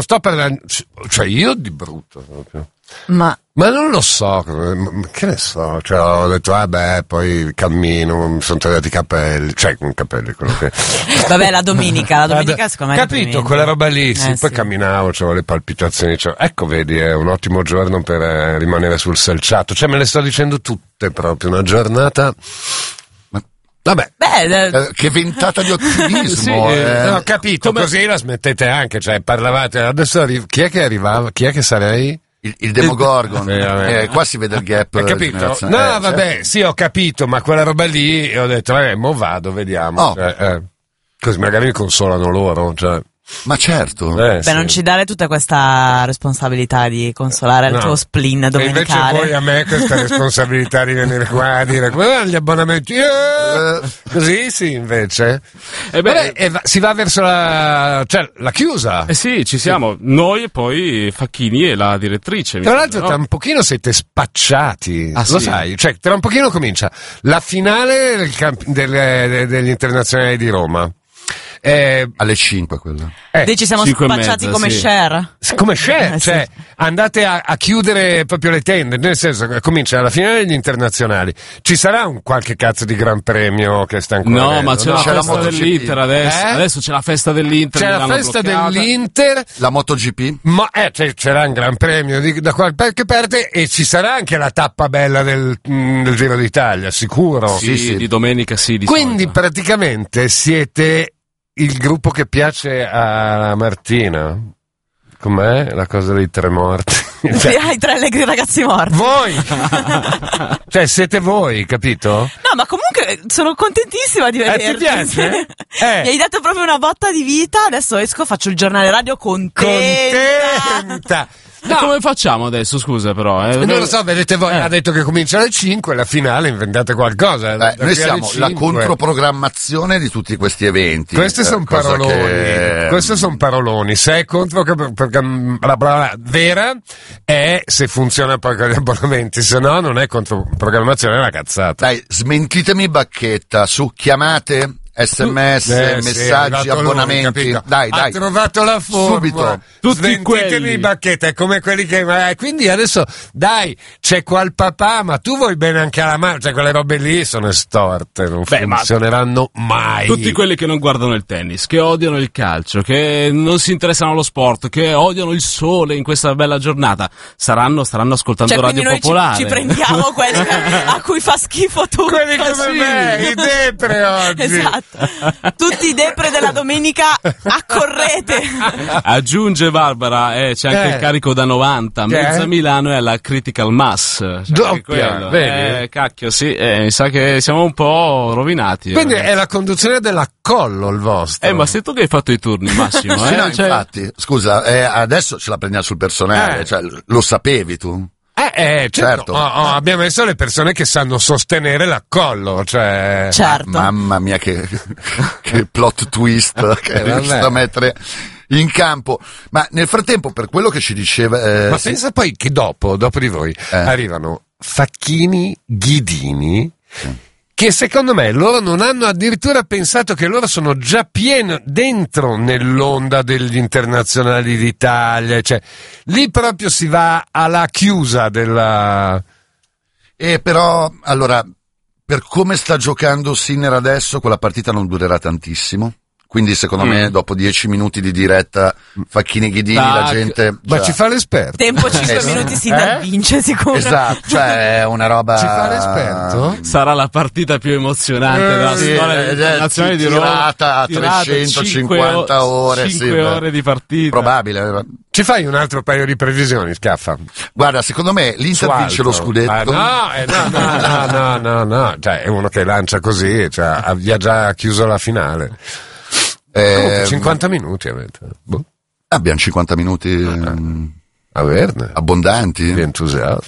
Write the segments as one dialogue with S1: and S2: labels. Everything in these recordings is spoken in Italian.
S1: sto parlando, cioè io di brutto proprio.
S2: Ma
S1: non lo so, che ne so, cioè ho detto poi cammino, mi sono tagliati i capelli, cioè con i capelli, quello che...
S2: Vabbè, la domenica secondo me
S1: capito, quella roba lì, sì, poi
S2: sì.
S1: Camminavo, c'avevo le palpitazioni, ecco vedi, è un ottimo giorno per rimanere sul selciato, cioè me le sto dicendo tutte proprio, una giornata... Vabbè,
S3: che ventata di ottimismo.
S1: sì, ho capito, così la smettete anche, cioè parlavate, adesso chi è che arrivava, chi è che sarei?
S3: Il Demogorgon, qua si vede il gap.
S1: Hai capito? No, vabbè, sì, ho capito, ma quella roba lì, ho detto, mo vado, vediamo. Così magari mi consolano loro, cioè.
S3: Ma certo.
S2: Sì. Non ci dare tutta questa responsabilità di consolare il tuo spleen domenicale.
S1: Invece poi a me questa responsabilità di venire qua a dire gli abbonamenti così sì, invece si va verso la chiusa.
S4: Sì, ci siamo noi e poi Facchini e la direttrice.
S1: Tra l'altro tra un pochino siete spacciati, lo sai, cioè tra un pochino comincia la finale degli internazionali di Roma.
S3: Alle 5 quella.
S2: Ci siamo spacciati come Cher.
S1: Come Cher, cioè
S2: sì.
S1: Andate a chiudere proprio le tende, nel senso che comincia la finale degli internazionali. Ci sarà un qualche cazzo di gran premio che sta ancora?
S4: No, ma c'è la festa dell'Inter adesso. Adesso c'è la festa dell'Inter.
S1: C'è la festa dell'Inter.
S3: La MotoGP.
S1: Ma c'era un gran premio da qualche parte e ci sarà anche la tappa bella del Giro d'Italia, sicuro.
S4: Sì, di domenica sì.
S1: Quindi praticamente siete il gruppo che piace a Martina. Com'è la cosa dei 3 morti?
S2: Sì, hai 3 allegri ragazzi morti.
S1: Voi! Cioè siete voi, capito?
S2: No, ma comunque sono contentissima di vederti.
S1: Ti piace?
S2: Mi hai dato proprio una botta di vita. Adesso esco, faccio il giornale radio contenta.
S4: No. Come facciamo adesso, scusa però?
S1: Non lo so, vedete voi, ha detto che comincia alle 5, la finale inventate qualcosa.
S3: Noi siamo la controprogrammazione di tutti questi eventi.
S1: Questi sono paroloni. Questi sono paroloni. Se è contro vera è se funziona poi con gli abbonamenti, se no non è controprogrammazione, è una cazzata.
S3: Dai, smentitemi Bacchetta su chiamate, SMS, messaggi, abbonamenti. Dai.
S1: Ha trovato la forma.
S3: Subito.
S1: Tutti quelli Bacchetta, è come quelli che quindi adesso dai, c'è qua il papà, ma tu vuoi bene anche alla mano, cioè quelle robe lì sono estorte, non funzioneranno mai.
S4: Tutti quelli che non guardano il tennis, che odiano il calcio, che non si interessano allo sport, che odiano il sole in questa bella giornata, staranno ascoltando Radio Popolare.
S2: Ci prendiamo quelli a cui fa schifo tutto.
S1: Quelli come me, i depre oggi.
S2: Esatto. Tutti i depre della domenica, accorrete.
S4: Aggiunge Barbara, c'è anche il carico da 90, mezza Milano è alla critical mass.
S1: Doppia, vedi?
S4: Cacchio, sì, mi sa che siamo un po' rovinati.
S1: Quindi è la conduzione dell'accollo il vostro.
S4: Ma sei tu che hai fatto i turni, Massimo?
S3: Sì, no, infatti, scusa, adesso ce la prendiamo sul personale, cioè, lo sapevi tu?
S1: Certo. Abbiamo messo le persone che sanno sostenere l'accollo, cioè.
S2: Certo.
S3: Mamma mia, che plot twist che è riuscito a mettere in campo. Ma nel frattempo, per quello che ci diceva.
S1: Ma pensa poi che dopo di voi arrivano Facchini, Ghidini. Che secondo me loro non hanno addirittura pensato che loro sono già pieno dentro nell'onda degli internazionali d'Italia, cioè lì proprio si va alla chiusa della...
S3: Però, allora, per come sta giocando Sinner adesso, quella partita non durerà tantissimo. Quindi secondo me dopo 10 minuti di diretta Facchini Ghidini la gente
S1: ma ci fa l'esperto.
S2: Tempo 5 minuti Sinner vince sicuro.
S3: Esatto, cioè è una roba.
S1: Ci fa l'esperto?
S4: Sarà la partita più emozionante della storia nazionale di Roma.
S3: Tirata a 350 ore.
S4: 5 ore di partita.
S3: Probabile.
S1: Ci fai un altro paio di previsioni, Scaffa?
S3: Guarda, secondo me l'Inter vince lo scudetto.
S1: No, cioè è uno che lancia così, cioè ha già chiuso la finale. 50 minuti avete.
S3: Abbiamo 50 minuti
S1: averne
S3: abbondanti
S1: di entusiasmo.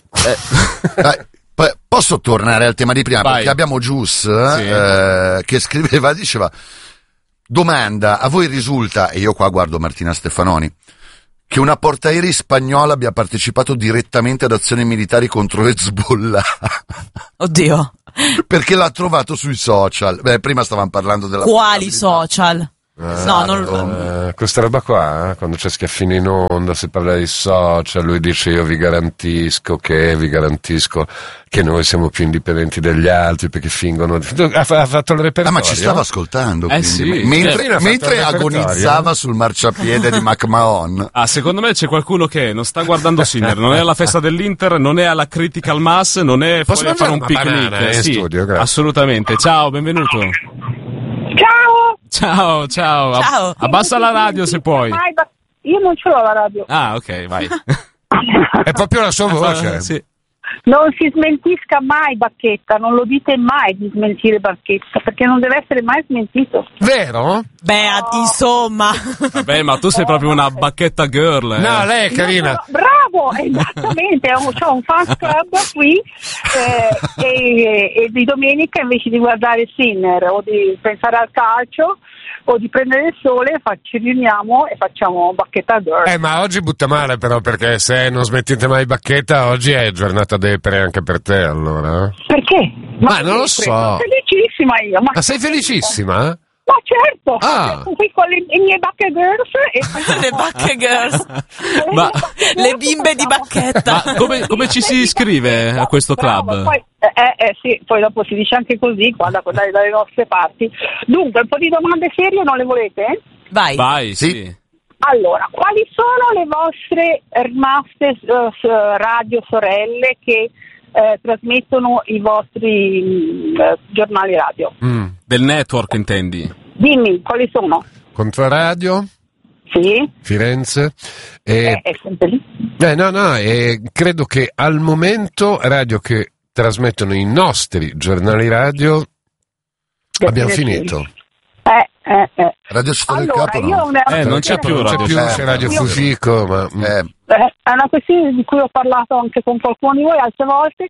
S3: Posso tornare al tema di prima?
S4: Vai.
S3: Perché abbiamo Gius che scriveva, diceva: domanda, a voi risulta, e io qua guardo Martina Stefanoni, che una portaerei spagnola abbia partecipato direttamente ad azioni militari contro Hezbollah?
S2: Oddio.
S3: Perché l'ha trovato sui social. Prima stavamo parlando della...
S2: Quali social? No, non
S1: questa roba qua, quando c'è Schiaffino in onda, si parla di social, lui dice io vi garantisco che noi siamo più indipendenti degli altri perché fingono. Ha fatto il repertorio.
S3: Ma ci stava ascoltando,
S4: sì.
S3: mentre agonizzava sul marciapiede di McMahon.
S4: Secondo me c'è qualcuno che non sta guardando Sinner, non è alla festa dell'Inter, non è alla Critical Mass, non è fuori a fare un picnic.
S1: Sì, studio,
S4: assolutamente. Ciao, benvenuto. Ciao.
S2: Ciao.
S4: Abbassa la radio se puoi.
S5: Io non ce l'ho la radio.
S4: Ok, vai.
S1: È proprio la sua voce.
S4: Sì.
S5: Non si smentisca mai Bacchetta, non lo dite mai di smentire Bacchetta, perché non deve essere mai smentito.
S1: Vero?
S2: Beh, insomma.
S4: Vabbè, ma tu sei proprio una Bacchetta girl.
S1: No, lei è carina.
S5: No, bravo, esattamente. C'ho un fan club qui e di domenica invece di guardare Sinner o di pensare al calcio o di prendere il sole ci riuniamo e facciamo Bacchetta girl.
S1: Ma oggi butta male però, perché se non smettete mai Bacchetta, oggi è giornata d'epere anche per te, allora.
S5: Perché?
S1: Ma non lo so.
S5: Sono felicissima io.
S1: Ma sei felicissima?
S5: Ma certo, qui con le mie Bacche Girls
S2: le Bacche Girls.
S4: Ma
S2: le bimbe di Bacchetta.
S4: Ma come ci si iscrive a questo club?
S5: Poi, sì, poi dopo si dice anche così qua dalle nostre parti. Dunque, un po' di domande serie non le volete?
S2: Vai,
S4: sì.
S5: Allora, quali sono le vostre rimaste radio sorelle che trasmettono i vostri giornali radio?
S4: Del network intendi?
S5: Dimmi, quali sono?
S1: Controradio?
S5: Sì.
S1: Firenze?
S5: È sempre lì?
S1: No, credo che al momento radio che trasmettono i nostri giornali radio abbiamo finito.
S3: Radio Città del
S5: Allora,
S3: Capo no?
S4: Non c'è più
S1: c'è Radio Fusico, ma
S5: è una questione di cui ho parlato anche con qualcuno di voi altre volte.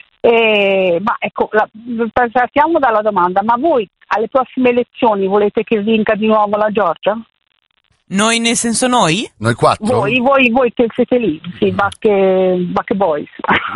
S5: Ma ecco, partiamo dalla domanda: ma voi alle prossime elezioni volete che vinca di nuovo la Giorgia?
S2: Noi nel senso noi?
S3: Noi quattro?
S5: Voi che siete lì, sì, Bacche Boys.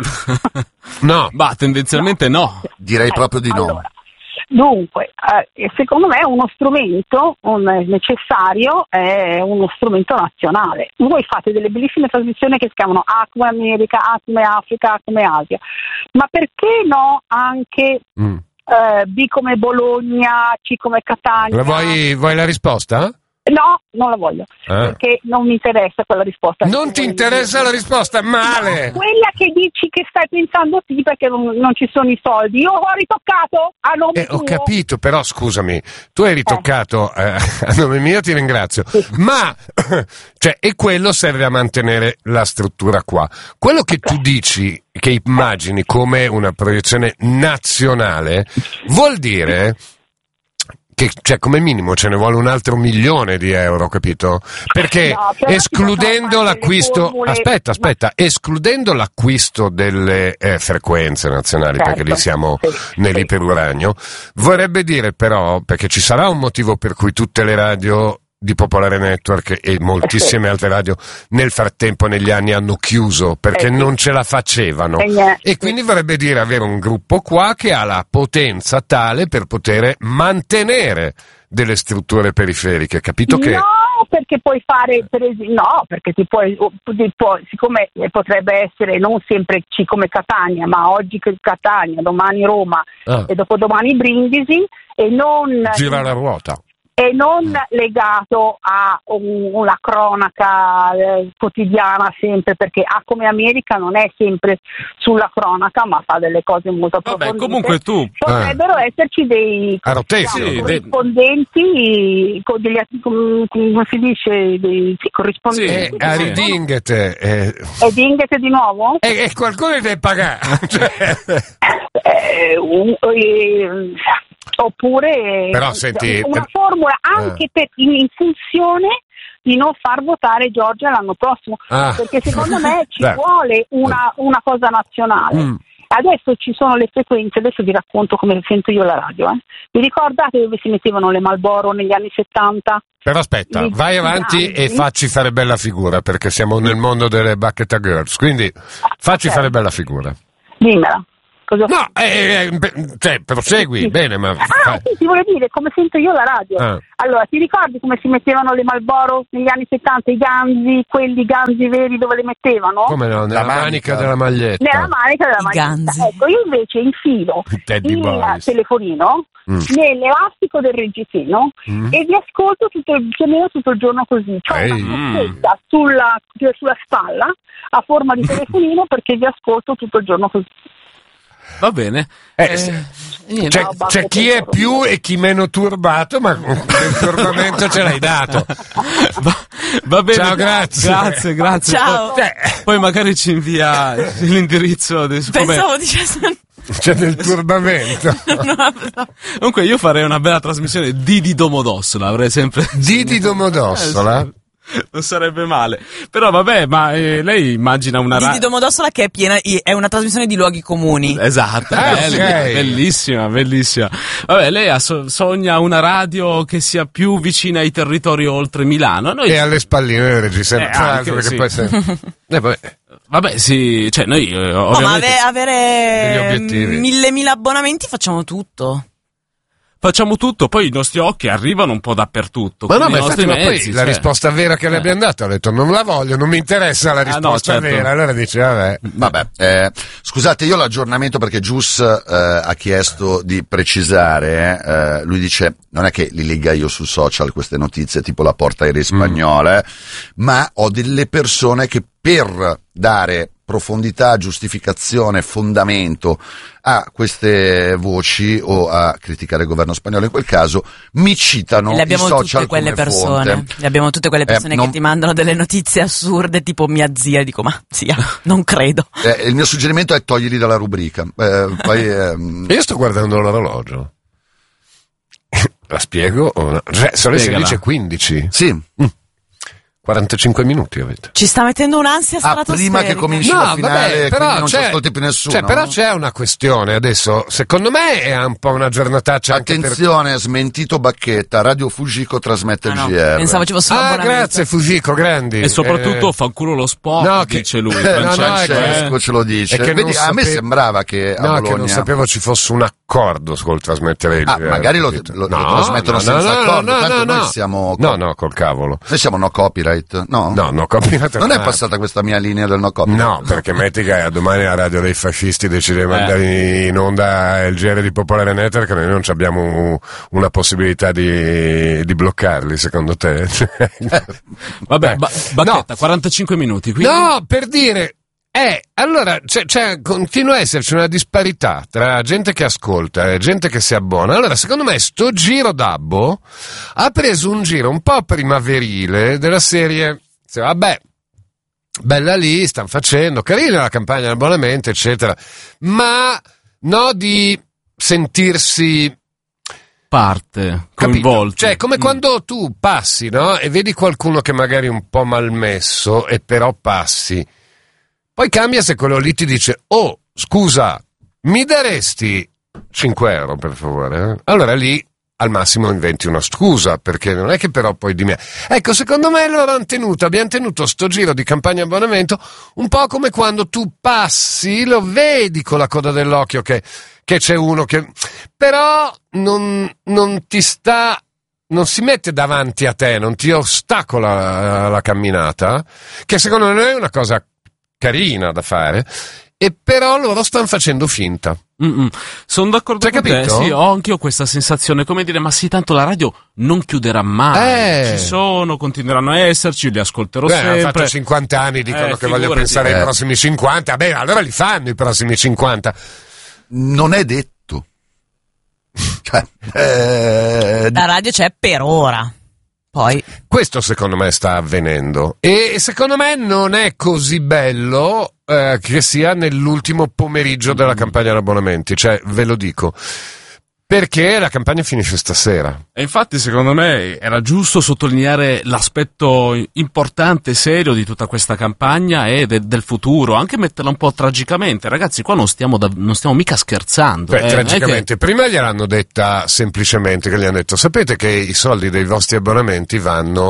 S4: No, tendenzialmente no.
S3: Direi proprio di no.
S5: Allora, dunque, secondo me uno strumento necessario è uno strumento nazionale. Voi fate delle bellissime trasmissioni che si chiamano A come America, A come Africa, A come Asia, ma perché no anche B come Bologna, C come Catania?
S1: Vuoi la risposta?
S5: No, non la voglio, perché non mi interessa quella risposta.
S1: Non ti interessa la risposta? Male!
S5: Quella che dici che stai pensando sì, perché non ci sono i soldi. Io ho ritoccato a nome tuo.
S1: Ho capito, però scusami, tu hai ritoccato a nome mio, ti ringrazio, ma e quello serve a mantenere la struttura qua. Quello che tu dici, che immagini come una proiezione nazionale, vuol dire che come minimo ce ne vuole un altro milione di euro, capito? Perché escludendo l'acquisto, escludendo l'acquisto delle frequenze nazionali, perché lì siamo nell'iperuranio, vorrebbe dire però, perché ci sarà un motivo per cui tutte le radio di Popolare Network e moltissime altre radio nel frattempo negli anni hanno chiuso perché non ce la facevano, e quindi vorrebbe dire avere un gruppo qua che ha la potenza tale per poter mantenere delle strutture periferiche, capito? Che
S5: no, perché puoi fare perché ti puoi siccome potrebbe essere non sempre C come Catania, ma oggi Catania, domani Roma e dopodomani Brindisi, e non
S1: gira la ruota.
S5: E non legato a una cronaca quotidiana sempre, perché A come America non è sempre sulla cronaca, ma fa delle cose molto approfondite.
S4: Vabbè, comunque tu
S5: potrebbero esserci dei corrispondenti con degli, come si dice, dei corrispondenti.
S1: Ridinghete.
S5: E dinghete di nuovo?
S1: E qualcuno deve pagare.
S5: Oppure
S1: però, senti,
S5: una formula anche in funzione di non far votare Giorgia l'anno prossimo, perché secondo me ci vuole una cosa nazionale. Adesso ci sono le frequenze, adesso vi racconto come sento io la radio. Vi ricordate dove si mettevano le Marlboro negli anni 70?
S1: Però aspetta, vai avanti e facci fare bella figura, perché siamo nel mondo delle Bacchetta Girls, quindi facci fare bella figura.
S5: Dimmela. Cosa
S1: prosegui, bene, ma...
S5: sì, ti volevo dire, come sento io la radio. Allora, ti ricordi come si mettevano le Marlboro negli anni 70, i ganzi, quelli ganzi veri dove le mettevano?
S1: Come no, nella manica della maglietta.
S5: Nella manica della maglietta. Ecco, io invece infilo il telefonino nell'elastico del reggiseno e vi ascolto tutto il giorno così. C'ho una cuffetta sulla spalla a forma di telefonino perché vi ascolto tutto il giorno così.
S4: Va bene.
S1: C'è chi è più e chi meno turbato, ma il turbamento ce l'hai dato.
S4: Va bene.
S1: Ciao, grazie.
S2: Ciao.
S4: Poi magari ci invia l'indirizzo.
S2: Pensavo dicesse...
S1: C'è del turbamento.
S4: Comunque io farei una bella trasmissione Didi Domodossola, avrei sempre...
S1: Didi Domodossola?
S4: Non sarebbe male. Però vabbè, ma lei immagina una
S2: Didi Domodossola che è piena, è una trasmissione di luoghi comuni.
S4: Esatto, bellissima. Vabbè, lei sogna una radio che sia più vicina ai territori oltre Milano.
S1: E alle spalline del regista.
S4: Vabbè, sì, cioè noi ovviamente...
S2: ma avere 1.000 abbonamenti facciamo tutto.
S4: Facciamo tutto, poi i nostri occhi arrivano un po' dappertutto.
S1: Ma no, ma poi la risposta vera che le abbiamo dato, ha detto non la voglio, non mi interessa la risposta vera, allora dice vabbè.
S3: Scusate, io l'aggiornamento perché Gius ha chiesto di precisare, lui dice non è che li legga io sul social queste notizie tipo la porta aerea spagnola, ma ho delle persone che per dare profondità, giustificazione, fondamento a queste voci o a criticare il governo spagnolo in quel caso mi citano i social come fonte.
S2: Abbiamo tutte quelle persone che ti mandano delle notizie assurde tipo mia zia, dico ma zia, non credo.
S3: Il mio suggerimento è toglierli dalla rubrica.
S1: Io sto guardando l'orologio. La spiego? Sono le 16:15.
S3: Sì.
S1: 45 minuti avete.
S2: Ci sta mettendo un'ansia stratosferica.
S3: Prima che cominci la finale, però non ci ascolti più nessuno.
S1: Però c'è una questione adesso, secondo me è un po' una giornataccia.
S3: Attenzione, smentito Bacchetta, Radio Fujiko trasmette il GR.
S2: Pensavo ci fosse un abbonamento.
S1: Grazie Fujiko, grandi.
S4: E soprattutto fanculo lo sport, dice lui.
S3: Francesco ce lo dice. Vedi, a me sembrava che a Bologna...
S1: che non sapevo ci fosse un accordo sul trasmettere il GR.
S3: Magari lo trasmettono senza accordo, tanto noi siamo...
S1: No, col cavolo.
S3: Noi siamo no copyright. No, copyright. Non è passata questa mia linea del no copyright.
S1: No, perché metti che domani la radio dei fascisti decide di mandare in onda il GR di Popolare Network, che noi non abbiamo una possibilità di bloccarli, secondo te?
S4: Vabbè, Bacchetta, 45 minuti. Quindi...
S1: No, per dire... allora continua a esserci una disparità tra gente che ascolta e gente che si abbona. Allora, secondo me, sto giro Dabbo ha preso un giro un po' primaverile della serie. Vabbè, bella lì, stanno facendo, carina la campagna di abbonamento, eccetera, ma no di sentirsi
S4: coinvolti.
S1: Cioè, come quando tu passi, no? E vedi qualcuno che magari è un po' malmesso e però passi. Poi cambia se quello lì ti dice scusa, mi daresti 5 euro per favore? Allora lì al massimo inventi una scusa, perché non è che però poi di me... Ecco, secondo me abbiamo tenuto sto giro di campagna abbonamento un po' come quando tu passi, lo vedi con la coda dell'occhio che c'è uno che... però non si mette davanti a te, non ti ostacola la camminata, che secondo me è una cosa carina da fare, e però loro stanno facendo finta.
S4: Sono d'accordo con te, sì, ho anch'io questa sensazione, come dire, ma sì, tanto la radio non chiuderà mai, continueranno a esserci, li ascolterò sempre.
S1: Hanno fatto 50 anni, dicono che voglio pensare ai prossimi 50, allora li fanno i prossimi 50.
S3: Non è detto.
S2: La radio c'è per ora. Poi
S1: questo secondo me sta avvenendo e secondo me non è così bello che sia nell'ultimo pomeriggio della campagna di abbonamenti, cioè ve lo dico, perché la campagna finisce stasera.
S4: E infatti secondo me era giusto sottolineare l'aspetto importante e serio di tutta questa campagna e del futuro, anche metterla un po' tragicamente. Ragazzi, qua non stiamo mica scherzando.
S1: Tragicamente. Prima gliel'hanno detta semplicemente, che gli hanno detto: sapete che i soldi dei vostri abbonamenti vanno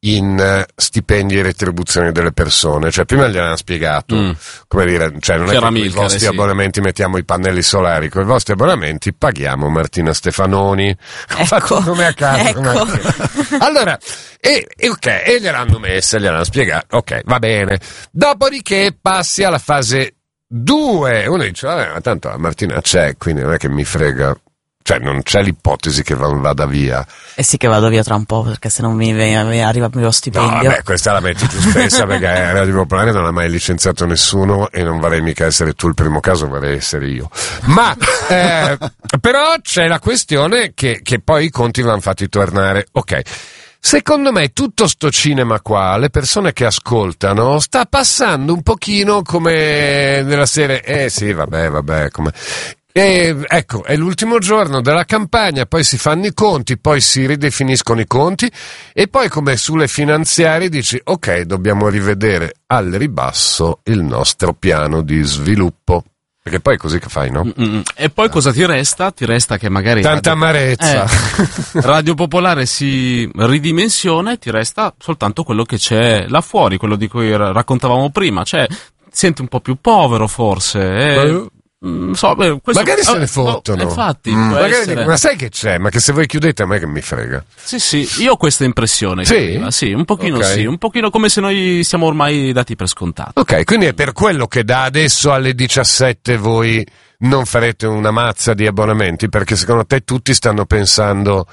S1: in stipendi e retribuzioni delle persone, cioè prima gliel'hanno spiegato, come dire, cioè non è che con i vostri abbonamenti mettiamo i pannelli solari, con i vostri abbonamenti paghiamo Martina Stefanoni, fatto come a caso. Allora, e gliel'hanno messa, gliel'hanno spiegato, ok, va bene. Dopodiché passi alla fase 2, uno dice, vabbè, ma tanto la Martina c'è, quindi non è che mi frega. Cioè, non c'è l'ipotesi che vada via.
S2: Eh sì che vado via tra un po', perché se non mi arriva più lo stipendio.
S1: No, vabbè, questa la metti tu stessa, perché Radio Popolare non ha mai licenziato nessuno e non vorrei mica essere tu il primo caso, vorrei essere io. Ma, però c'è la questione che poi i conti vanno fatti tornare. Ok. Secondo me tutto sto cinema qua, le persone che ascoltano, sta passando un pochino come nella serie, sì, vabbè, come... E ecco, è l'ultimo giorno della campagna, poi si fanno i conti, poi si ridefiniscono i conti e poi come sulle finanziarie dici ok, dobbiamo rivedere al ribasso il nostro piano di sviluppo. Perché poi è così che fai, no?
S4: E poi cosa ti resta? Ti resta che magari...
S1: Tanta amarezza.
S4: Radio Popolare si ridimensiona e ti resta soltanto quello che c'è là fuori, quello di cui raccontavamo prima. Cioè, ti senti un po' più povero forse.
S1: Magari se ne fottono.
S4: Infatti,
S1: ma sai che c'è? Ma che se voi chiudete a me che mi frega.
S4: Sì, io ho questa impressione.
S1: Sì?
S4: Un pochino
S1: okay.
S4: Sì, un pochino come se noi siamo ormai dati per scontato.
S1: Ok, quindi è per quello che da adesso alle 17 voi non farete una mazza di abbonamenti, perché secondo te tutti stanno pensando...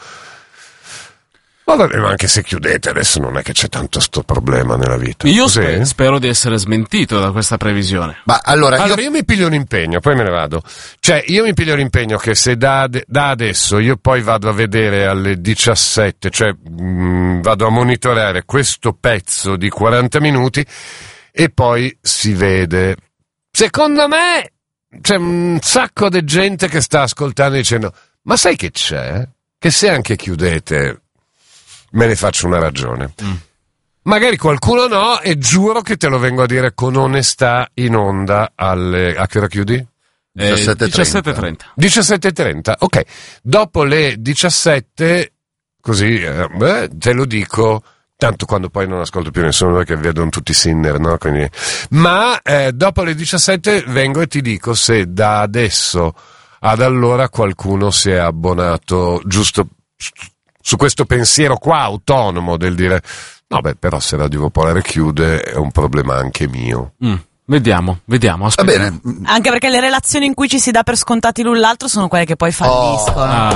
S1: Ma anche se chiudete adesso non è che c'è tanto sto problema nella vita.
S4: Io spero di essere smentito da questa previsione.
S3: Ma allora
S1: io mi piglio un impegno, poi me ne vado. Cioè io mi piglio l'impegno che se da adesso io poi vado a vedere alle 17, cioè vado a monitorare questo pezzo di 40 minuti e poi si vede. Secondo me c'è un sacco di gente che sta ascoltando dicendo ma sai che c'è? Che se anche chiudete me ne faccio una ragione. Magari qualcuno no, e giuro che te lo vengo a dire con onestà in onda a che ora chiudi?
S4: 17:30.
S1: 17:30, ok. Dopo le 17, così te lo dico, tanto quando poi non ascolto più nessuno perché vedono tutti Sinner, no? Quindi, ma dopo le 17 vengo e ti dico se da adesso ad allora qualcuno si è abbonato giusto su questo pensiero qua autonomo del dire no però se Radio Popolare chiude è un problema anche mio.
S4: Vediamo, aspetta.
S3: Va bene.
S2: Anche perché le relazioni in cui ci si dà per scontati l'un l'altro sono quelle che poi falliscono.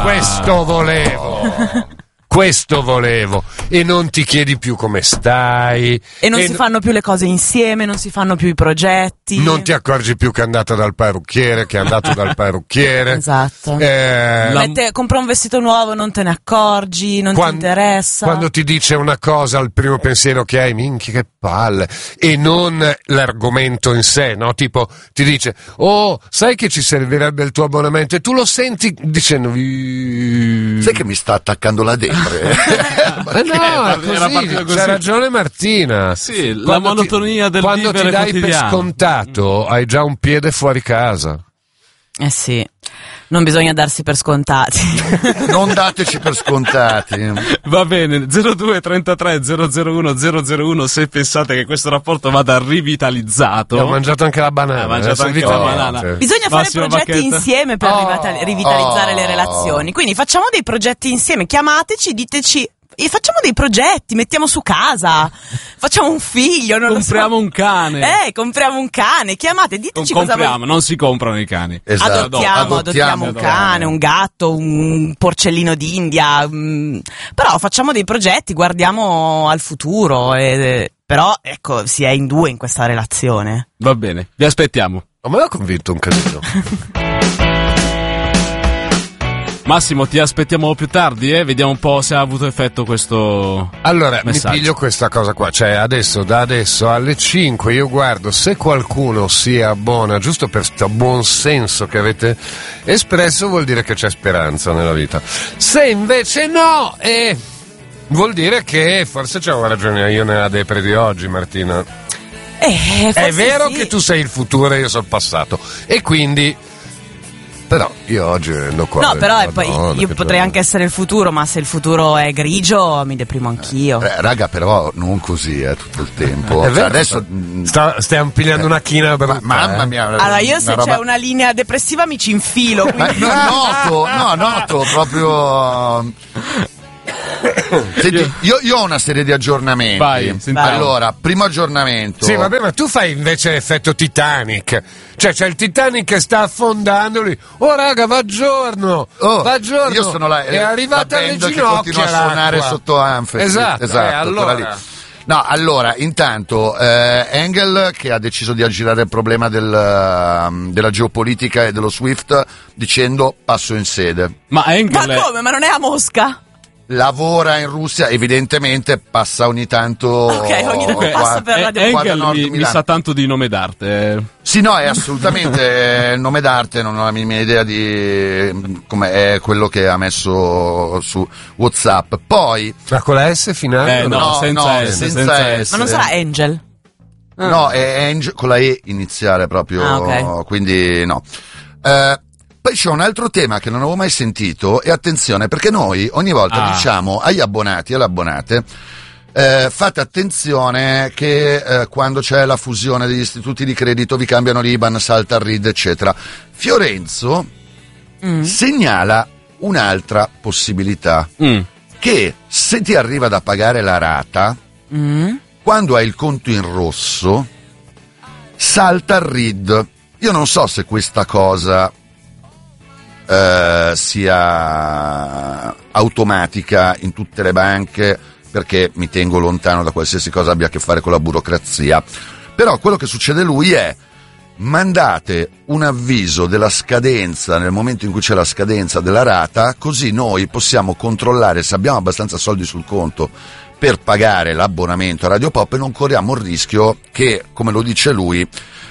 S1: Questo volevo e non ti chiedi più come stai
S2: e non si fanno più le cose insieme, non si fanno più i progetti,
S1: non ti accorgi più che è andato dal parrucchiere,
S2: esatto. Compra un vestito nuovo, non te ne accorgi, ti interessa.
S1: Quando ti dice una cosa, il primo pensiero che hai, minchia che palle, e non l'argomento in sé, no? Tipo ti dice sai che ci servirebbe il tuo abbonamento e tu lo senti dicendo
S3: sai che mi sta attaccando la dentro.
S1: C'ha ragione Martina.
S4: Sì, la monotonia del vivere
S1: quando ti dai
S4: quotidiano.
S1: per scontato hai già un piede fuori casa.
S2: Sì, non bisogna darsi per scontati.
S3: Non dateci per scontati.
S4: Va bene, 02 33 001 001 se pensate che questo rapporto vada rivitalizzato.
S1: Ho mangiato anche la banana.
S2: Bisogna fare progetti insieme per rivitalizzare le relazioni. Quindi facciamo dei progetti insieme, chiamateci, diteci e facciamo dei progetti, mettiamo su casa, facciamo un figlio,
S4: compriamo un cane.
S2: Compriamo un cane, chiamate, diteci
S4: non si comprano i cani.
S2: Esatto. Adottiamo un cane, un gatto, un porcellino d'India, però facciamo dei progetti, guardiamo al futuro, però ecco, si è in due in questa relazione.
S4: Va bene, vi aspettiamo.
S1: Me l'ho convinto un casino.
S4: Massimo, ti aspettiamo più tardi, vediamo un po' se ha avuto effetto questo messaggio.
S1: Mi piglio questa cosa qua, cioè da adesso alle 5 io guardo se qualcuno si abbona, giusto per sto buon senso che avete espresso, vuol dire che c'è speranza nella vita. Se invece no, vuol dire che forse c'avevo ragione io nella depre di oggi, Martina. È vero che tu sei il futuro e io sono il passato, e quindi Però io oggi rendo qua.
S2: No, però poi io potrei anche essere il futuro, ma se il futuro è grigio mi deprimo anch'io.
S3: Raga, però non così tutto il tempo.
S1: È vero,
S3: adesso
S1: stiamo pigliando una china per
S3: mamma mia.
S2: Allora io se c'è una linea depressiva mi ci infilo.
S3: Noto proprio. Senti, io ho una serie di aggiornamenti.
S4: Vai.
S3: Allora, primo aggiornamento.
S1: Sì, vabbè, ma tu fai invece l'effetto Titanic. Cioè, c'è il Titanic che sta affondando lì. Oh, raga, va giorno. Va giorno.
S3: Io sono là.
S1: È arrivata alle ginocchia.
S3: Che continua a suonare sotto Anfe.
S1: Esatto.
S3: Allora. No, allora, intanto Engel, che ha deciso di aggirare il problema della geopolitica e dello SWIFT, dicendo passo in sede.
S4: Ma Engel
S2: Ma come? Ma non è a Mosca?
S3: Lavora in Russia, evidentemente passa ogni tanto.
S2: Ok, ogni tanto passa per Radio
S4: Engel mi sa tanto di nome d'arte.
S3: Sì, no, è assolutamente il nome d'arte, non ho la minima idea di come è quello che ha messo su WhatsApp. Poi
S1: ma con la S finale?
S3: Senza S.
S2: Ma non sarà Angel?
S3: No, è Angel con la E iniziale proprio,
S2: okay.
S3: Quindi no. Poi c'è un altro tema che non avevo mai sentito, e attenzione, perché noi ogni volta diciamo agli abbonati e alle abbonate fate attenzione che quando c'è la fusione degli istituti di credito vi cambiano l'IBAN, salta il RID, eccetera. Fiorenzo segnala un'altra possibilità, che se ti arriva da pagare la rata, quando hai il conto in rosso, salta il RID. Io non so se questa cosa sia automatica in tutte le banche, perché mi tengo lontano da qualsiasi cosa abbia a che fare con la burocrazia, però quello che succede lui è: mandate un avviso della scadenza nel momento in cui c'è la scadenza della rata, così noi possiamo controllare se abbiamo abbastanza soldi sul conto per pagare l'abbonamento a Radio Pop e non corriamo il rischio che, come lo dice lui,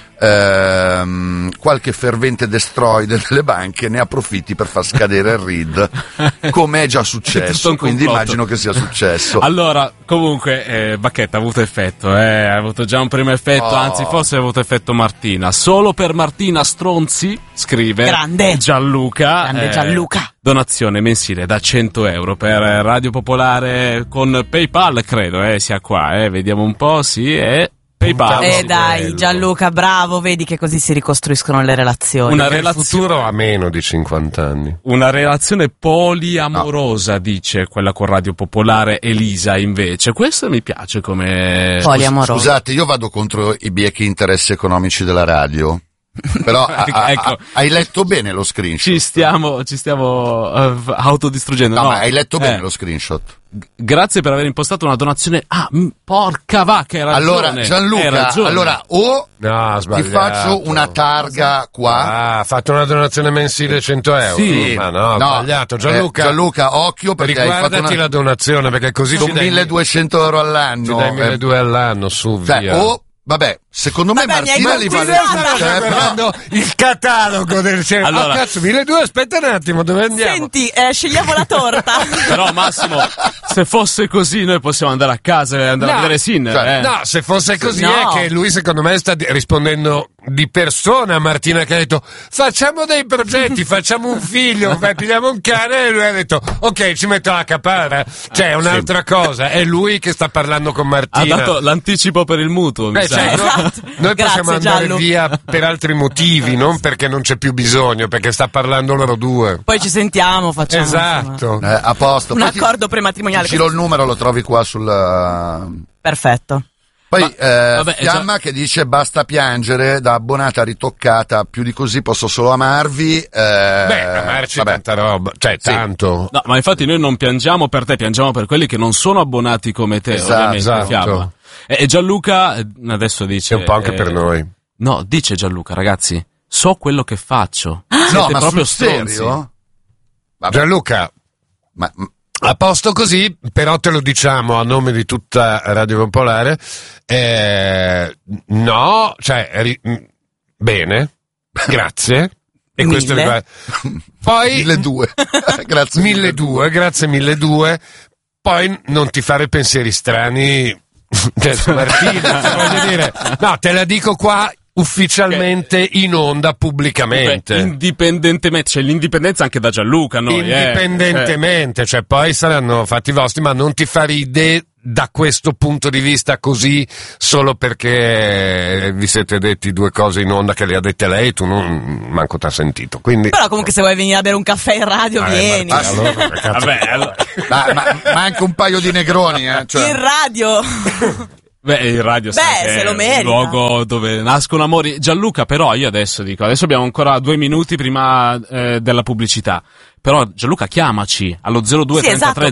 S3: qualche fervente destroyer delle banche ne approfitti per far scadere il RID, come è già successo, quindi immagino che sia successo.
S4: Allora, comunque Bacchetta ha avuto effetto, ha avuto già un primo effetto, anzi forse ha avuto effetto Martina. Solo per Martina Stronzi, scrive
S2: Grande
S4: Gianluca, donazione mensile da 100 euro per Radio Popolare con PayPal, credo sia qua, vediamo un po', sì, PayPal.
S2: Dai, Gianluca, bravo, vedi che così si ricostruiscono le relazioni.
S1: Il futuro ha meno di 50 anni.
S4: Una relazione poliamorosa, dice quella con Radio Popolare. Elisa, invece, questo mi piace come
S2: poliamorosa.
S3: Scusate, io vado contro i biechi interessi economici della radio. Però
S4: ecco,
S3: hai letto bene lo screenshot?
S4: Ci stiamo autodistruggendo.
S3: No, ma hai letto bene lo screenshot?
S4: Grazie per aver impostato una donazione. Porca vacca, hai ragione.
S3: Allora, Gianluca, ti faccio una targa qua.
S1: Ha fatto una donazione mensile 100 euro.
S4: Sì.
S1: Ma no, sbagliato. Gianluca,
S3: occhio, perché
S1: riguardati
S3: hai fatto
S1: la donazione, perché così
S3: sono 1.200 euro all'anno.
S1: Ci dai 1.200 all'anno, su, via.
S3: Vabbè, secondo me Martina li vale.
S1: Guardando il catalogo del cielo.
S4: Allora,
S1: cazzo, 1.200, aspetta un attimo, dove andiamo?
S2: Senti, scegliamo la torta.
S4: Però Massimo, se fosse così noi possiamo andare a casa e andare a vedere Sinner.
S1: No, se fosse così è che lui secondo me sta rispondendo di persona a Martina, che ha detto facciamo dei progetti, facciamo un figlio, pigliamo un cane, e lui ha detto ok, ci metto la caparra. Cioè è un'altra cosa, è lui che sta parlando con Martina.
S4: Ha dato l'anticipo per il mutuo, mi sa.
S1: Noi possiamo andare via per altri motivi, non perché non c'è più bisogno, perché sta parlando loro due.
S2: Poi ci sentiamo, facciamo
S1: esatto.
S3: A posto.
S2: Un accordo prematrimoniale.
S3: Giro il numero, lo trovi qua
S2: Perfetto.
S3: Poi Fiamma che dice basta piangere, da abbonata ritoccata, più di così posso solo amarvi.
S1: Amarci tanta roba, cioè tanto.
S4: No, ma infatti noi non piangiamo per te, piangiamo per quelli che non sono abbonati come te, ovviamente. Fiamma. E Gianluca adesso dice...
S1: È un po' anche per noi.
S4: No, dice Gianluca, ragazzi, so quello che faccio.
S3: No, ma
S4: proprio
S3: sul serio?
S1: Gianluca, a posto così, però te lo diciamo a nome di tutta Radio Popolare, no, cioè, bene, grazie. E questo riguarda... Poi
S3: 1.200. Grazie
S1: 1.200, grazie 1.200. Poi non ti fare pensieri strani. Martina, voglio dire, no, te la dico qua ufficialmente in onda pubblicamente.
S4: Indipendentemente, c'è l'indipendenza anche da Gianluca, noi.
S1: Indipendentemente, cioè poi saranno fatti vostri, ma non ti fa ridere da questo punto di vista così solo perché vi siete detti due cose in onda che le ha dette lei, tu non manco t'ha sentito. Quindi
S2: però comunque se vuoi venire a bere un caffè in radio vieni.
S3: Allora. Ma anche un paio di negroni, cioè.
S2: In radio.
S4: Beh, il radio
S2: se lo merita.
S4: È il luogo dove nascono amori. Gianluca, però io adesso abbiamo ancora 2 minuti prima della pubblicità. Però Gianluca, chiamaci allo 02 33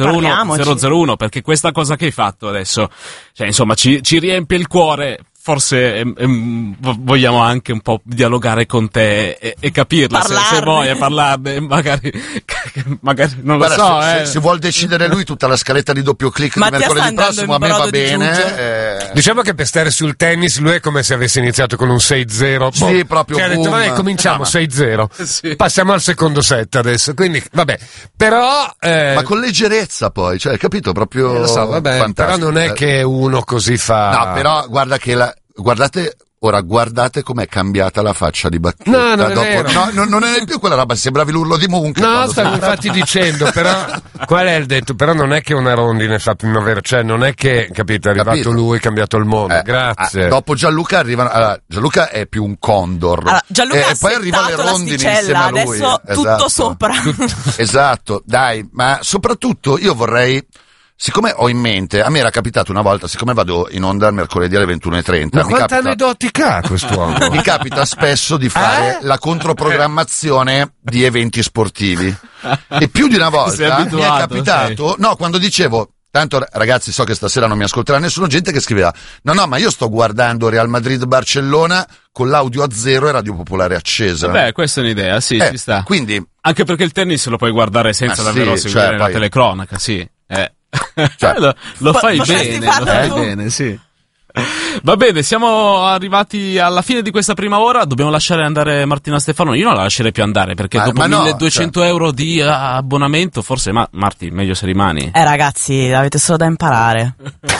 S4: 001 perché questa cosa che hai fatto adesso, cioè insomma ci riempie il cuore. Forse vogliamo anche un po' dialogare con te e capirla, se vuoi parlarne, magari non lo so.
S3: Se vuol decidere lui tutta la scaletta di doppio click di mercoledì prossimo, a me va bene.
S1: Diciamo che per stare sul tennis lui è come se avesse iniziato con un 6-0.
S3: Sì, proprio.
S1: Che ha detto, cominciamo 6-0.
S4: Sì.
S1: Passiamo al secondo set adesso. Quindi, vabbè. Però.
S3: Ma con leggerezza poi, cioè, capito? Proprio.
S1: Lo so, vabbè.
S3: Fantastico.
S1: Però non è che uno così fa.
S3: No, però guarda che guardate com'è cambiata la faccia di Bacchetta.
S1: No, non è vero.
S3: No, non è più quella roba, sembravi l'urlo di Munch.
S1: No, stavo infatti dicendo, però, qual è il detto? Però non è che una rondine fa primavera, cioè non è che, capito, è arrivato lui, è cambiato il mondo, grazie.
S3: Dopo Gianluca arrivano, Gianluca è più un condor.
S2: Gianluca
S3: e poi arrivano le rondini insieme a lui.
S2: Adesso tutto sopra.
S3: Esatto, dai, ma soprattutto io vorrei... Siccome ho in mente, a me era capitato una volta, siccome vado in onda mercoledì alle 21:30.
S1: Ma quanta aneddotica ha quest'uomo?
S3: Mi capita spesso di fare la controprogrammazione di eventi sportivi. E più di una volta mi è capitato, quando dicevo, tanto ragazzi so che stasera non mi ascolterà nessuno, gente che scriveva, no, ma io sto guardando Real Madrid-Barcellona con l'audio a 0 e Radio Popolare accesa.
S4: Beh, questa è un'idea, sì, ci sta.
S3: Quindi,
S4: anche perché il tennis lo puoi guardare senza davvero seguire la telecronaca, sì. Cioè, lo fai bene, sì. Va bene, siamo arrivati alla fine di questa prima ora. Dobbiamo lasciare andare Martina Stefanoni. Io non la lascerei più andare perché dopo 1.200 euro di abbonamento, forse Marti, meglio se rimani.
S2: Ragazzi, avete solo da imparare.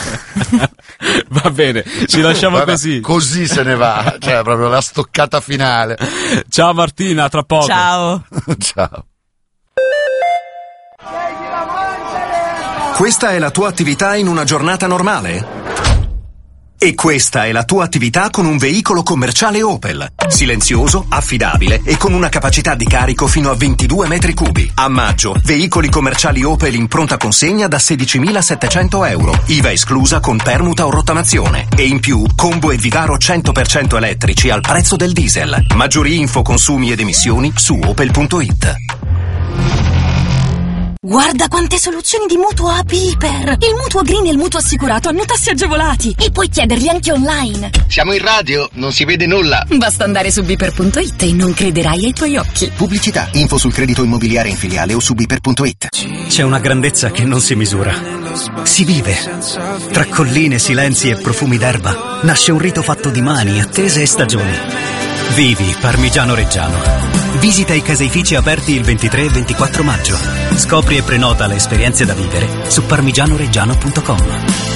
S4: Va bene, ci lasciamo così.
S3: Così se ne va, cioè proprio la stoccata finale.
S4: Ciao Martina, tra poco.
S2: Ciao.
S3: Ciao.
S6: Questa è la tua attività in una giornata normale? E questa è la tua attività con un veicolo commerciale Opel. Silenzioso, affidabile e con una capacità di carico fino a 22 metri cubi. A maggio, veicoli commerciali Opel in pronta consegna da 16.700 euro. IVA esclusa con permuta o rottamazione. E in più, combo e Vigaro 100% elettrici al prezzo del diesel. Maggiori info, consumi ed emissioni su opel.it.
S7: Guarda quante soluzioni di mutuo a Piper! Il mutuo green e il mutuo assicurato hanno tassi agevolati e puoi chiederli anche online.
S8: Siamo in radio, non si vede nulla.
S7: Basta andare su Piper.it e non crederai ai tuoi occhi.
S8: Pubblicità, info sul credito immobiliare in filiale o su Piper.it.
S9: C'è una grandezza che non si misura. Si vive. Tra colline, silenzi e profumi d'erba nasce un rito fatto di mani, attese e stagioni. Vivi Parmigiano Reggiano. Visita i caseifici aperti il 23 e 24 maggio. Scopri e prenota le esperienze da vivere su parmigianoreggiano.com.